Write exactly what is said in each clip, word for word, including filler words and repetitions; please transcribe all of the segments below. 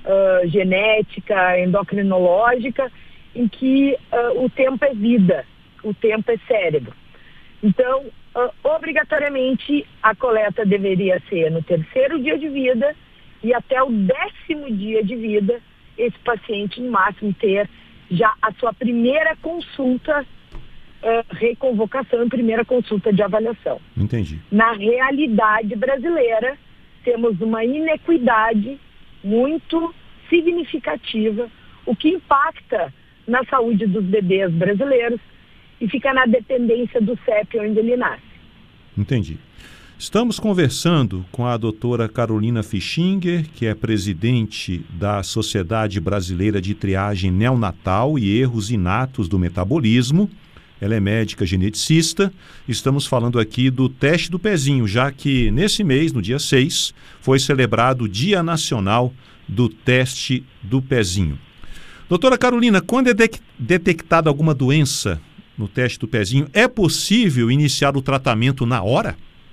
uh, genética, endocrinológica, em que uh, o tempo é vida, o tempo é cérebro. Então, uh, obrigatoriamente, a coleta deveria ser no terceiro dia de vida e até o décimo dia de vida, esse paciente, no máximo, ter já a sua primeira consulta, uh, reconvocação e primeira consulta de avaliação. Entendi. Na realidade brasileira, temos uma inequidade muito significativa, o que impacta na saúde dos bebês brasileiros e fica na dependência do C E P onde ele nasce. Entendi. Estamos conversando com a doutora Carolina Fichinger, que é presidente da Sociedade Brasileira de Triagem Neonatal e Erros Inatos do Metabolismo. Ela é médica geneticista. Estamos falando aqui do teste do pezinho, já que nesse mês, no dia seis, foi celebrado o Dia Nacional do Teste do Pezinho. Doutora Carolina, quando é de- detectada alguma doença no teste do pezinho, é possível iniciar o tratamento na hora?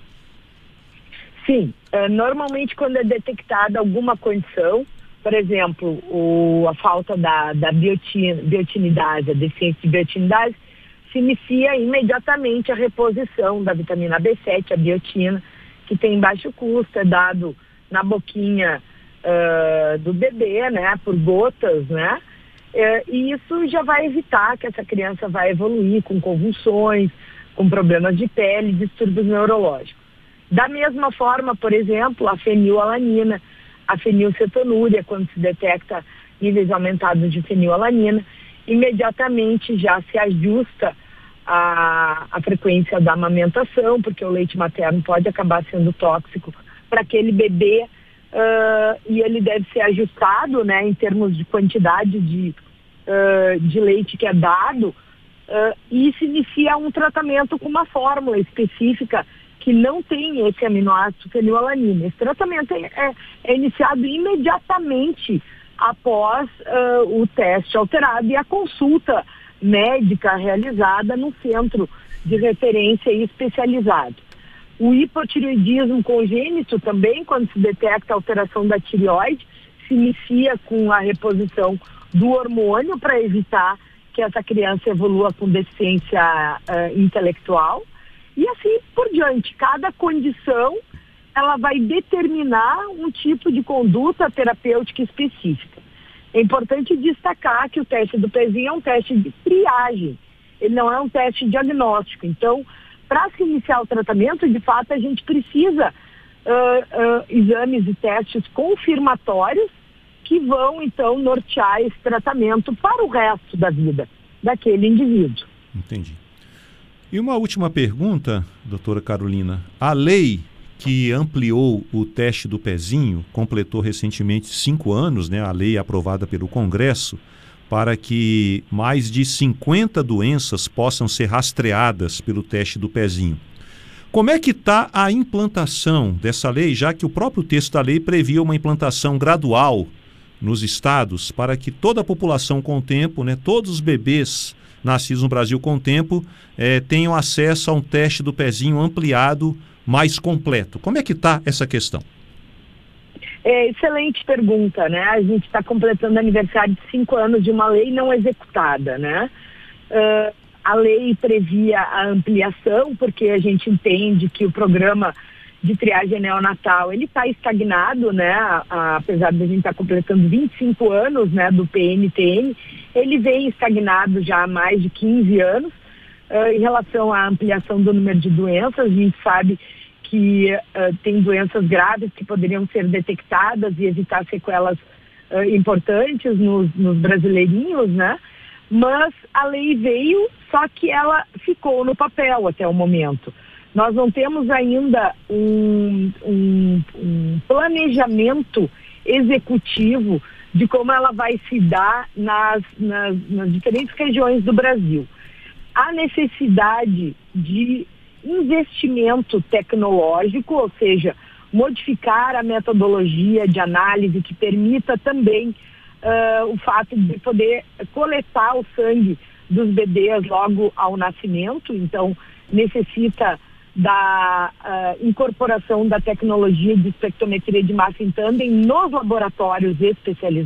Sim, uh, normalmente quando é detectada alguma condição, por exemplo, o, a falta da, da biotin, biotinidase, a deficiência de biotinidase, se inicia imediatamente a reposição da vitamina B sete, a biotina, que tem baixo custo, é dado na boquinha uh, do bebê, né, por gotas, né, uh, e isso já vai evitar que essa criança vai evoluir com convulsões, com problemas de pele, distúrbios neurológicos. Da mesma forma, por exemplo, a fenilalanina, a fenilcetonúria, quando se detecta níveis aumentados de fenilalanina, imediatamente já se ajusta a, a frequência da amamentação, porque o leite materno pode acabar sendo tóxico para aquele bebê, uh, e ele deve ser ajustado, né, em termos de quantidade de, uh, de leite que é dado, uh, e se inicia um tratamento com uma fórmula específica que não tem esse aminoácido fenilalanina. Esse tratamento é, é, é iniciado imediatamente após uh, o teste alterado e a consulta médica realizada no centro de referência especializado. O hipotireoidismo congênito também, quando se detecta alteração da tireoide, se inicia com a reposição do hormônio para evitar que essa criança evolua com deficiência uh, intelectual. E assim por diante, cada condição ela vai determinar um tipo de conduta terapêutica específica. É importante destacar que o teste do pezinho é um teste de triagem, ele não é um teste diagnóstico. Então, para se iniciar o tratamento, de fato, a gente precisa uh, uh, exames e testes confirmatórios que vão, então, nortear esse tratamento para o resto da vida daquele indivíduo. Entendi. E uma última pergunta, doutora Carolina. A lei que ampliou o teste do pezinho completou recentemente cinco anos, né? A lei aprovada pelo Congresso, para que mais de cinquenta doenças possam ser rastreadas pelo teste do pezinho. Como é que está a implantação dessa lei, já que o próprio texto da lei previa uma implantação gradual nos estados para que toda a população com o tempo, né, todos os bebês nascidos no Brasil com o tempo, eh, tenham acesso a um teste do pezinho ampliado, mais completo. Como é que está essa questão? É, excelente pergunta, né? A gente está completando aniversário de cinco anos de uma lei não executada, né? Uh, a lei previa a ampliação, porque a gente entende que o programa de triagem neonatal, ele está estagnado, né? A, a, apesar de a gente estar tá completando vinte e cinco anos, né, do P N T N, ele vem estagnado já há mais de quinze anos. Uh, em relação à ampliação do número de doenças, a gente sabe que uh, tem doenças graves que poderiam ser detectadas e evitar sequelas uh, importantes nos, nos brasileirinhos, né? Mas a lei veio, só que ela ficou no papel até o momento. Nós não temos ainda um, um, um planejamento executivo de como ela vai se dar nas, nas, nas diferentes regiões do Brasil. Há necessidade de investimento tecnológico, ou seja, modificar a metodologia de análise que permita também uh, o fato de poder coletar o sangue dos bebês logo ao nascimento. Então, necessita da uh, incorporação da tecnologia de espectrometria de massa em tandem nos laboratórios especializados.